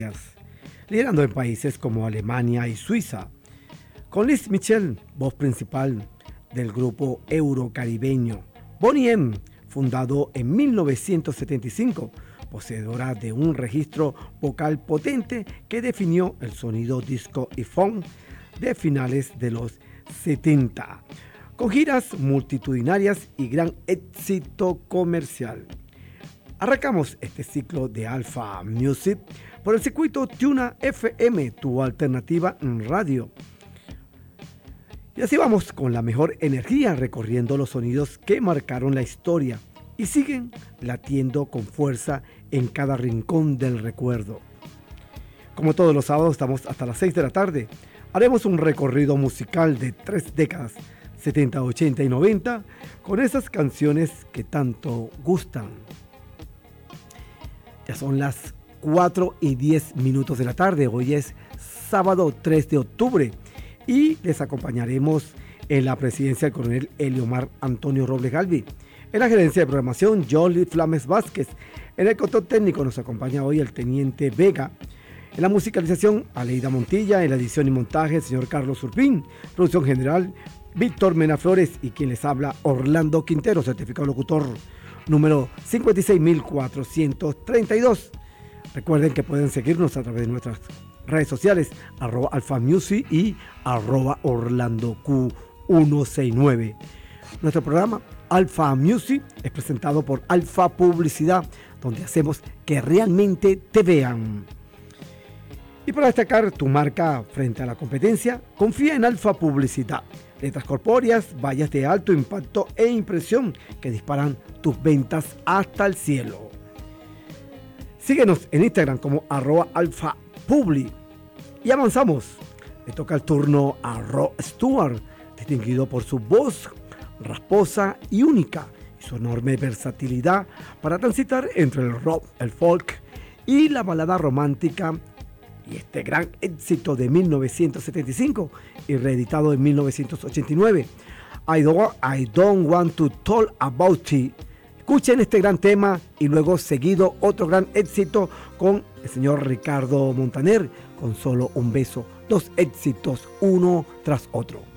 liderando en países como Alemania y Suiza. Con Liz Michel, voz principal del grupo eurocaribeño. Boney M, fundado en 1975, poseedora de un registro vocal potente que definió el sonido disco y funk de finales de los 70, con giras multitudinarias y gran éxito comercial. Arrancamos este ciclo de Alpha Music por el circuito Tuna FM, tu alternativa en radio. Y así vamos con la mejor energía recorriendo los sonidos que marcaron la historia y siguen latiendo con fuerza en cada rincón del recuerdo. Como todos los sábados estamos hasta las 6 de la tarde. Haremos un recorrido musical de 3 décadas, 70, 80 y 90, con esas canciones que tanto gustan. Ya son las 4:10 de la tarde. Hoy es sábado 3 de octubre y les acompañaremos en la presidencia del coronel Eliomar Antonio Robles Galvi. En la gerencia de programación, Jolly Flames Vázquez. En el control técnico nos acompaña hoy el teniente Vega. En la musicalización, Aleida Montilla. En la edición y montaje, el señor Carlos Urpín. Producción general, Víctor Mena Flores. Y quien les habla, Orlando Quintero, certificado locutor número 56432. Recuerden que pueden seguirnos a través de nuestras redes sociales, @alfamusic y @orlandoq169. Nuestro programa Alpha Music es presentado por Alfa Publicidad, donde hacemos que realmente te vean. Y para destacar tu marca frente a la competencia, confía en Alfa Publicidad. Letras corpóreas, vallas de alto impacto e impresión que disparan tus ventas hasta el cielo. Síguenos en Instagram como @alfapubli. Y avanzamos. Le toca el turno a Rod Stewart, distinguido por su voz rasposa y única y su enorme versatilidad para transitar entre el rock, el folk y la balada romántica, y este gran éxito de 1975 y reeditado en 1989, I don't want to talk about it. Escuchen este gran tema y luego seguido otro gran éxito con el señor Ricardo Montaner con Solo un beso. Dos éxitos uno tras otro.